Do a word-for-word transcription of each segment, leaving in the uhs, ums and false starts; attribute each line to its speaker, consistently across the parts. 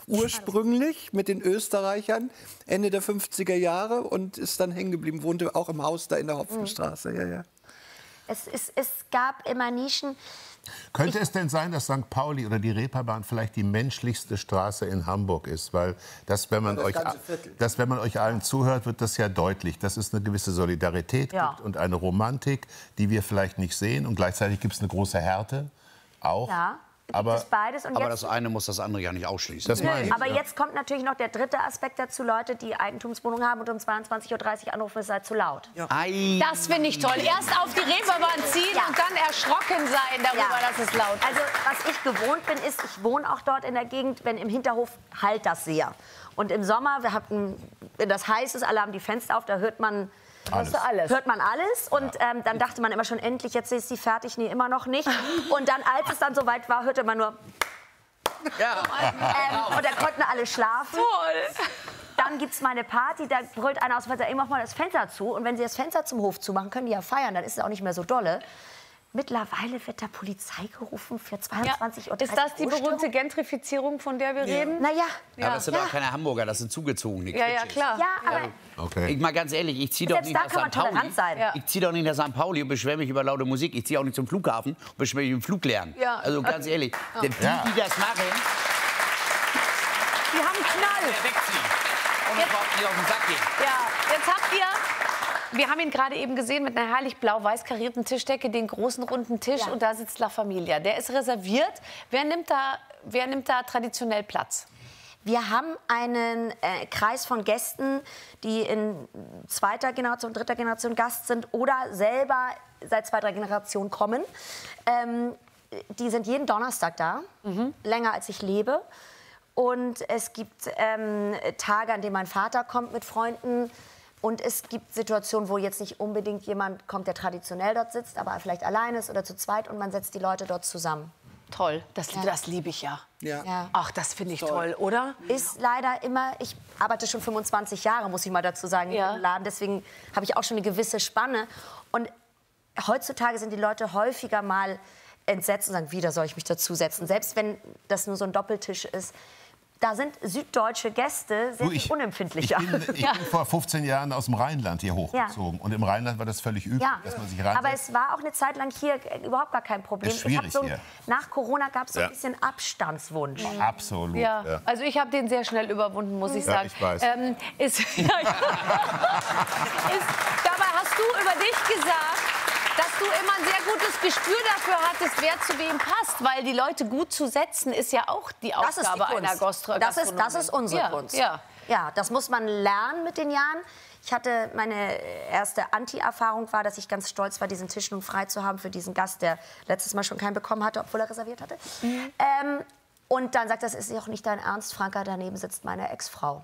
Speaker 1: ursprünglich mit den Österreichern Ende der fünfziger Jahre und ist dann hängen geblieben, wohnte auch im Haus da in der Hopfenstraße. Ja, ja.
Speaker 2: Es, ist, es gab immer Nischen.
Speaker 3: Könnte es denn sein, dass Sankt Pauli oder die Reeperbahn vielleicht die menschlichste Straße in Hamburg ist? Weil das, wenn man,
Speaker 1: das,
Speaker 3: euch, das, wenn man euch allen zuhört, wird das ja deutlich, dass es eine gewisse Solidarität
Speaker 2: Ja.
Speaker 3: gibt und eine Romantik, die wir vielleicht nicht sehen. Und gleichzeitig gibt es eine große Härte auch.
Speaker 2: Ja, gibt
Speaker 3: aber
Speaker 2: es beides. Und
Speaker 4: Aber
Speaker 2: jetzt,
Speaker 4: das eine muss das andere ja nicht ausschließen.
Speaker 3: das meine ich,
Speaker 2: aber
Speaker 3: ja.
Speaker 2: jetzt kommt natürlich noch der dritte Aspekt dazu. Leute, die Eigentumswohnungen haben und um zweiundzwanzig Uhr dreißig anrufen, es sei zu laut.
Speaker 4: Ei.
Speaker 5: Das finde ich toll. Erst auf die Reeperbahn ziehen
Speaker 2: Ja.
Speaker 5: und dann erschrocken sein darüber,
Speaker 2: Ja.
Speaker 5: dass es laut ist.
Speaker 2: Also was ich gewohnt bin, ist, ich wohne auch dort in der Gegend, wenn im Hinterhof halt das sehr. Und im Sommer, wir hatten, wenn das heiß ist, alle haben die Fenster auf, da hört man
Speaker 3: Alles.
Speaker 5: alles.
Speaker 2: hört man alles. Und ähm, dann dachte man immer schon, endlich, jetzt ist sie fertig. Nee, immer noch nicht. Und dann, als es dann soweit war, hörte man nur... Ähm, und da konnten alle schlafen.
Speaker 5: Toll.
Speaker 2: Dann gibt es mal eine Party, da brüllt einer aus dem Fenster, ey, mach mal das Fenster zu. Und wenn sie das Fenster zum Hof zumachen, können die ja feiern, dann ist es auch nicht mehr so dolle. Mittlerweile wird da Polizei gerufen für zweiundzwanzig Uhr.
Speaker 5: Ist das die berühmte Gentrifizierung, von der wir reden?
Speaker 2: Naja,
Speaker 4: Ja, das sind
Speaker 2: Ja.
Speaker 4: doch keine Hamburger, das sind zugezogene
Speaker 5: Ja, ja,
Speaker 4: Quitschis.
Speaker 5: klar.
Speaker 2: ja, aber
Speaker 3: Okay.
Speaker 4: Ich mal ganz ehrlich, ich ziehe doch
Speaker 2: selbst
Speaker 4: nicht
Speaker 2: da
Speaker 4: nach
Speaker 2: kann man
Speaker 4: Sankt Pauli.
Speaker 2: tolerant sein.
Speaker 5: Ja.
Speaker 4: Ich ziehe doch nicht nach Sankt Pauli und beschwere mich über laute Musik. Ich ziehe auch nicht zum Flughafen und beschwere mich im Fluglärm.
Speaker 5: Ja.
Speaker 4: Also ganz ehrlich, die,
Speaker 3: Ja.
Speaker 4: die das machen,
Speaker 5: Die haben Knall.
Speaker 4: wegziehen. Und überhaupt nicht auf den Sack gehen.
Speaker 5: Ja, jetzt habt ihr... Wir haben ihn gerade eben gesehen mit einer herrlich blau-weiß karierten Tischdecke, den großen runden Tisch,
Speaker 2: Ja.
Speaker 5: und da sitzt La Familia. Der ist reserviert. Wer nimmt da, wer nimmt da traditionell Platz?
Speaker 2: wir haben einen äh, Kreis von Gästen, die in zweiter Generation, dritter Generation Gast sind oder selber seit zwei, drei Generationen kommen. Ähm, die sind jeden Donnerstag da, mhm. länger als ich lebe. Und es gibt ähm, Tage, an denen mein Vater kommt mit Freunden. Und es gibt Situationen, wo jetzt nicht unbedingt jemand kommt, der traditionell dort sitzt, aber vielleicht alleine ist oder zu zweit, und man setzt die Leute dort zusammen.
Speaker 5: Toll, das, das liebe ich ja.
Speaker 1: Ja.
Speaker 2: Ja.
Speaker 5: Ach, das finde ich toll, oder?
Speaker 2: Ist leider immer, ich arbeite schon fünfundzwanzig Jahre, muss ich mal dazu sagen,
Speaker 5: Ja.
Speaker 2: im Laden. Deswegen habe ich auch schon eine gewisse Spanne. Und heutzutage sind die Leute häufiger mal entsetzt und sagen, wieder soll ich mich dazusetzen. Selbst wenn das nur so ein Doppeltisch ist. Da sind süddeutsche Gäste sehr
Speaker 3: Du, ich,
Speaker 2: viel unempfindlicher.
Speaker 3: Ich bin, ich bin vor fünfzehn Jahren aus dem Rheinland hier hochgezogen. Und im Rheinland war das völlig üblich,
Speaker 2: Ja,
Speaker 3: dass man sich reinsetzt.
Speaker 2: aber es war auch eine Zeit lang hier überhaupt gar kein Problem.
Speaker 3: Ist schwierig
Speaker 2: ich hab so,
Speaker 3: hier.
Speaker 2: nach Corona gab es so
Speaker 3: Ja.
Speaker 2: ein bisschen Abstandswunsch.
Speaker 3: Absolut.
Speaker 5: Ja.
Speaker 3: Ja.
Speaker 5: also ich habe den sehr schnell überwunden, muss ich
Speaker 3: Ja,
Speaker 5: sagen.
Speaker 3: ich weiß.
Speaker 5: Ähm, ist, ja, ja. ist, dabei hast du über dich gesagt, dass du immer ein sehr gutes Gespür dafür hattest, wer zu wem passt. Weil die Leute gut zu setzen, ist ja auch die
Speaker 2: Das ist die
Speaker 5: Aufgabe einer
Speaker 2: Kunst.
Speaker 5: Gastro
Speaker 2: Das ist, das ist unsere
Speaker 5: ja,
Speaker 2: Kunst.
Speaker 5: Ja.
Speaker 2: Ja, das muss man lernen mit den Jahren. Ich hatte meine erste Anti-Erfahrung war, dass ich ganz stolz war, diesen Tisch nun frei zu haben für diesen Gast, der letztes Mal schon keinen bekommen hatte, obwohl er reserviert hatte. Mhm. Ähm, und dann sagt er, das ist auch nicht dein Ernst, Franka, daneben sitzt meine Ex-Frau.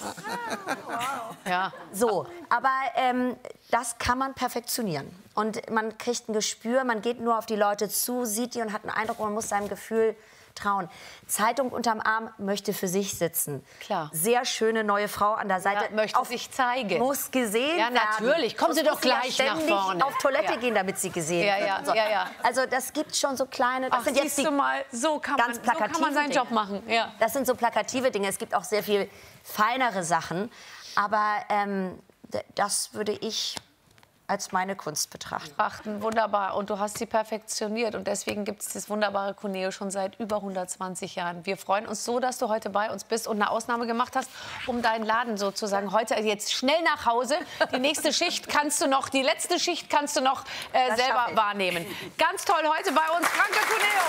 Speaker 5: Ja.
Speaker 2: So, aber ähm, das kann man perfektionieren. Und man kriegt ein Gespür, man geht nur auf die Leute zu, sieht die und hat einen Eindruck, man muss seinem Gefühl trauen. Zeitung unterm Arm, möchte für sich sitzen.
Speaker 5: Klar.
Speaker 2: Sehr schöne neue Frau an der Seite.
Speaker 5: Ja, möchte sich zeigen.
Speaker 2: Muss gesehen
Speaker 5: Ja, natürlich.
Speaker 2: werden.
Speaker 5: Kommen Sie
Speaker 2: Muss
Speaker 5: doch gleich
Speaker 2: ja
Speaker 5: nach
Speaker 2: ständig
Speaker 5: vorne.
Speaker 2: auf Toilette
Speaker 5: Ja.
Speaker 2: gehen, damit sie gesehen
Speaker 5: Ja,
Speaker 2: wird.
Speaker 5: ja,
Speaker 2: und so.
Speaker 5: ja, ja.
Speaker 2: Also das gibt schon so kleine... Das
Speaker 5: Ach,
Speaker 2: sind jetzt
Speaker 5: siehst
Speaker 2: die
Speaker 5: du mal, so kann,
Speaker 2: ganz
Speaker 5: man, so kann man
Speaker 2: plakativen
Speaker 5: seinen Job
Speaker 2: Dinge.
Speaker 5: machen. Ja.
Speaker 2: Das sind so plakative Dinge. Es gibt auch sehr viel feinere Sachen. Aber ähm, d- das würde ich als meine Kunst betrachten.
Speaker 5: Betrachten, wunderbar. Und du hast sie perfektioniert. Und deswegen gibt es das wunderbare Cuneo schon seit über hundertzwanzig Jahren. Wir freuen uns so, dass du heute bei uns bist und eine Ausnahme gemacht hast, um deinen Laden sozusagen heute jetzt schnell nach Hause. Die nächste Schicht kannst du noch, die letzte Schicht kannst du noch äh,
Speaker 2: Das
Speaker 5: selber
Speaker 2: schaff ich.
Speaker 5: wahrnehmen. Ganz toll heute bei uns, Franka Cuneo.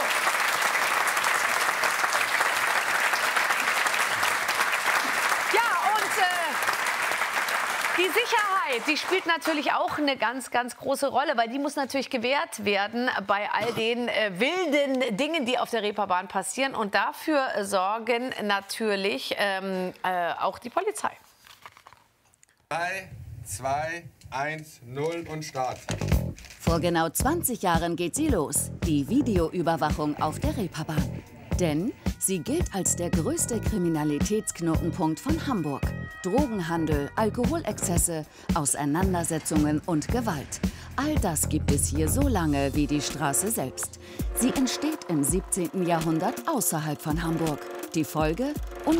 Speaker 5: Ja, und äh, die Sicherheit, die spielt natürlich auch eine ganz, ganz große Rolle, weil die muss natürlich gewährt werden bei all den äh, wilden Dingen, die auf der Reeperbahn passieren. Und dafür sorgen natürlich ähm, äh, auch die Polizei.
Speaker 6: drei, zwei, eins, null und Start.
Speaker 7: Vor genau zwanzig Jahren geht sie los, die Videoüberwachung auf der Reeperbahn. Denn sie gilt als der größte Kriminalitätsknotenpunkt von Hamburg. Drogenhandel, Alkoholexzesse, Auseinandersetzungen und Gewalt. All das gibt es hier so lange wie die Straße selbst. Sie entsteht im siebzehnten Jahrhundert außerhalb von Hamburg. Die Folge?